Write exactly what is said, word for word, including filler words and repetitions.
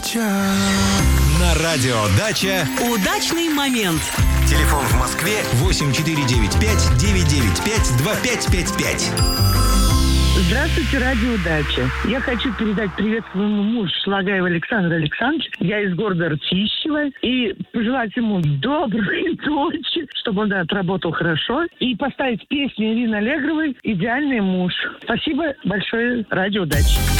На радио «Дача». Удачный момент. Телефон в Москве восемь четыре девять пять девять девять пять два пять пять пять. Здравствуйте, радио «Дача». Я хочу передать привет своему мужу Шлагаеву Александру Александровичу. Я из города Ртищево. И пожелать ему доброй ночи, чтобы он отработал хорошо. И поставить песню Ирины Аллегровой «Идеальный муж». Спасибо большое, радио «Дача».